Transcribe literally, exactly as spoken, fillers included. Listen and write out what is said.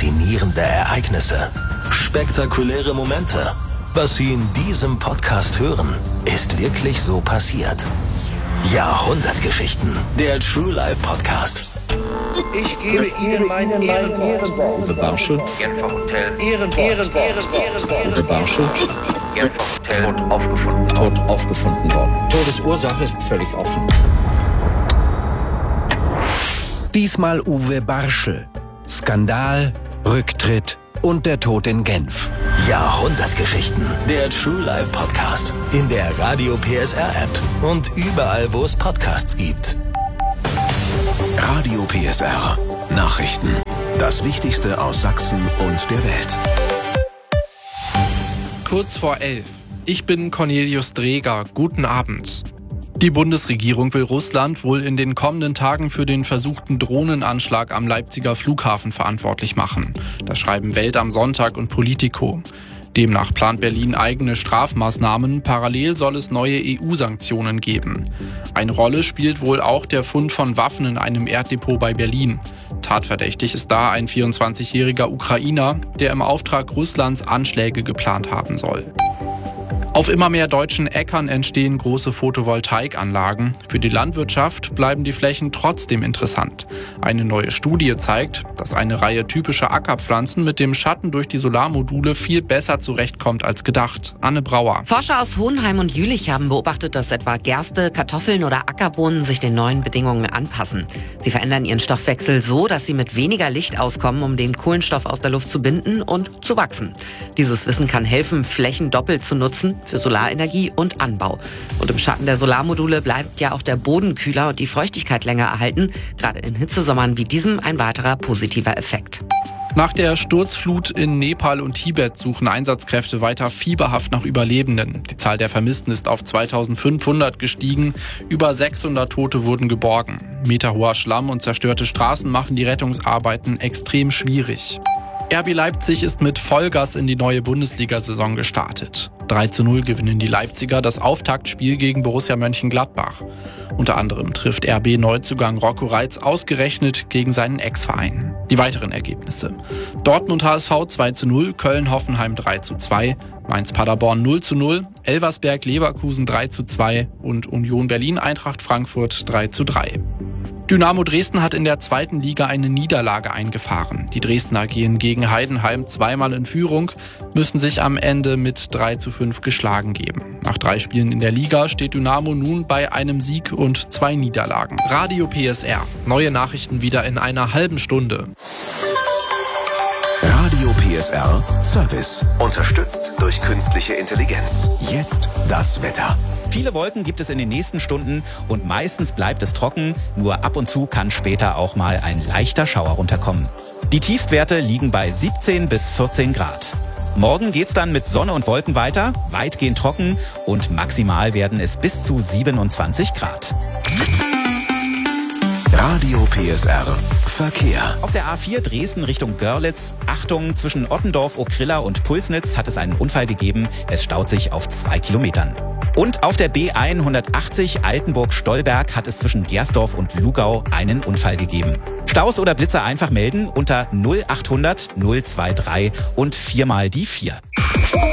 faszinierende Ereignisse, spektakuläre Momente. Was Sie in diesem Podcast hören, ist wirklich so passiert. Jahrhundertgeschichten, der True Life Podcast. Ich gebe Ihnen mein Ehrenwort. Uwe Barschel. Genfer Hotel. Ehrenwort. Ehrenwort. Ehrenwort. Uwe Barschel. Genfer Hotel. Tot aufgefunden. Tot aufgefunden worden. Todesursache ist völlig offen. Diesmal Uwe Barschel. Skandal, Rücktritt und der Tod in Genf. Jahrhundertgeschichten, der True Life Podcast. In der Radio P S R App und überall, wo es Podcasts gibt. Radio P S R. Nachrichten. Das Wichtigste aus Sachsen und der Welt. Kurz vor elf. Ich bin Cornelius Dreger. Guten Abend. Die Bundesregierung will Russland wohl in den kommenden Tagen für den versuchten Drohnenanschlag am Leipziger Flughafen verantwortlich machen. Das schreiben Welt am Sonntag und Politico. Demnach plant Berlin eigene Strafmaßnahmen. Parallel soll es neue E U-Sanktionen geben. Eine Rolle spielt wohl auch der Fund von Waffen in einem Erddepot bei Berlin. Tatverdächtig ist da ein vierundzwanzigjähriger Ukrainer, der im Auftrag Russlands Anschläge geplant haben soll. Auf immer mehr deutschen Äckern entstehen große Photovoltaikanlagen. Für die Landwirtschaft bleiben die Flächen trotzdem interessant. Eine neue Studie zeigt, dass eine Reihe typischer Ackerpflanzen mit dem Schatten durch die Solarmodule viel besser zurechtkommt als gedacht. Anne Brauer. Forscher aus Hohenheim und Jülich haben beobachtet, dass etwa Gerste, Kartoffeln oder Ackerbohnen sich den neuen Bedingungen anpassen. Sie verändern ihren Stoffwechsel so, dass sie mit weniger Licht auskommen, um den Kohlenstoff aus der Luft zu binden und zu wachsen. Dieses Wissen kann helfen, Flächen doppelt zu nutzen, für Solarenergie und Anbau. Und im Schatten der Solarmodule bleibt ja auch der Boden kühler und die Feuchtigkeit länger erhalten. Gerade in Hitzesommern wie diesem ein weiterer positiver Effekt. Nach der Sturzflut in Nepal und Tibet suchen Einsatzkräfte weiter fieberhaft nach Überlebenden. Die Zahl der Vermissten ist auf zweitausendfünfhundert gestiegen. Über sechshundert Tote wurden geborgen. Meterhoher Schlamm und zerstörte Straßen machen die Rettungsarbeiten extrem schwierig. R B Leipzig ist mit Vollgas in die neue Bundesliga-Saison gestartet. drei zu null gewinnen die Leipziger das Auftaktspiel gegen Borussia Mönchengladbach. Unter anderem trifft R B-Neuzugang Rocco Reitz ausgerechnet gegen seinen Ex-Verein. Die weiteren Ergebnisse: Dortmund H S V zwei zu null, Köln-Hoffenheim drei zu zwei, Mainz-Paderborn null zu null, Elversberg-Leverkusen drei zu zwei und Union Berlin-Eintracht Frankfurt drei zu drei. Dynamo Dresden hat in der zweiten Liga eine Niederlage eingefahren. Die Dresdner gehen gegen Heidenheim zweimal in Führung, müssen sich am Ende mit drei zu fünf geschlagen geben. Nach drei Spielen in der Liga steht Dynamo nun bei einem Sieg und zwei Niederlagen. Radio P S R. Neue Nachrichten wieder in einer halben Stunde. Radio P S R Service. Unterstützt durch künstliche Intelligenz. Jetzt das Wetter. Viele Wolken gibt es in den nächsten Stunden und meistens bleibt es trocken. Nur ab und zu kann später auch mal ein leichter Schauer runterkommen. Die Tiefstwerte liegen bei siebzehn bis vierzehn Grad. Morgen geht's dann mit Sonne und Wolken weiter, weitgehend trocken und maximal werden es bis zu siebenundzwanzig Grad. Radio P S R Verkehr. Auf der A vier Dresden Richtung Görlitz, Achtung, zwischen Ottendorf, Okrilla und Pulsnitz hat es einen Unfall gegeben. Es staut sich auf zwei Kilometern. Und auf der B hundertachtzig Altenburg-Stolberg hat es zwischen Gersdorf und Lugau einen Unfall gegeben. Staus oder Blitzer einfach melden unter null achthundert null drei drei und viermal die vier.